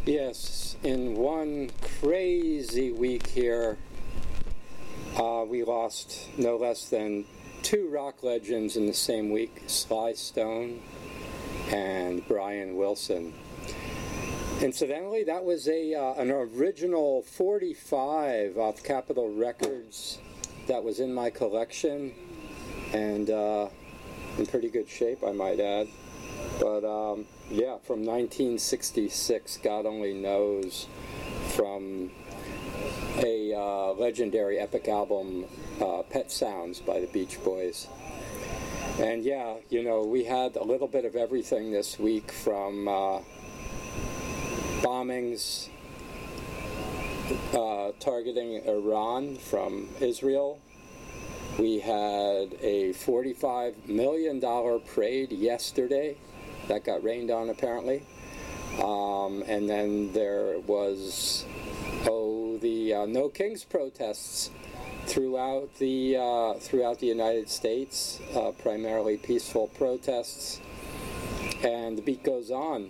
Yes, in one crazy week here, we lost no less than two rock legends in the same week, Sly Stone and Brian Wilson. Incidentally, that was an original 45 off Capitol Records that was in my collection, and in pretty good shape, I might add. But yeah, from 1966, God only knows, from a legendary epic album, Pet Sounds by the Beach Boys. And yeah, you know, we had a little bit of everything this week, from bombings targeting Iran from Israel. We had a $45 million parade yesterday that got rained on, apparently. And then there was, the No Kings protests throughout the United States, primarily peaceful protests. And the beat goes on.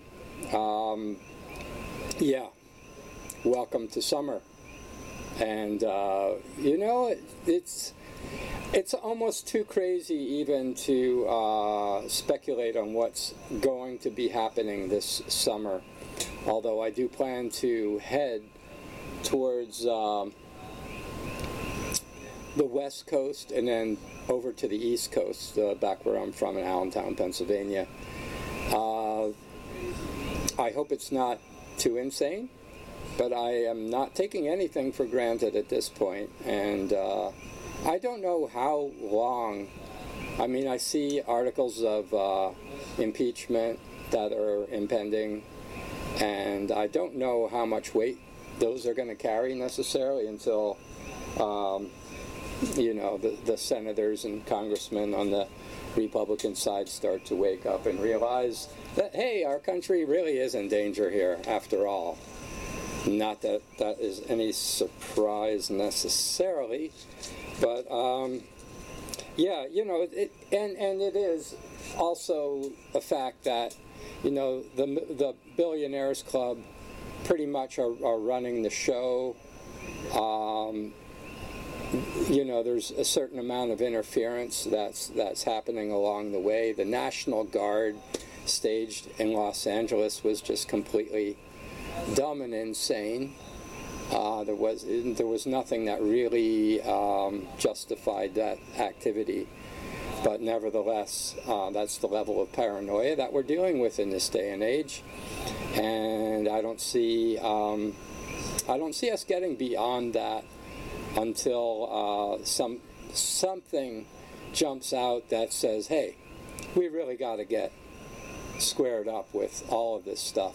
Yeah, welcome to summer. And, you know, it's almost too crazy even to speculate on what's going to be happening this summer. Although I do plan to head towards the West Coast and then over to the East Coast, back where I'm from in Allentown, Pennsylvania. I hope it's not too insane, but I am not taking anything for granted at this point, and I don't know how long. I mean, I see articles of impeachment that are impending, and I don't know how much weight those are going to carry necessarily until, you know, the senators and congressmen on the Republican side start to wake up and realize that, hey, our country really is in danger here after all. Not that that is any surprise necessarily, but yeah, you know, and it is also a fact that, you know, the Billionaires Club pretty much are running the show. You know, there's a certain amount of interference that's happening along the way. The National Guard staged in Los Angeles was just completely dumb and insane. There was nothing that really justified that activity, but nevertheless, that's the level of paranoia that we're dealing with in this day and age, and I don't see us getting beyond that until something jumps out that says, hey, we really got to get squared up with all of this stuff.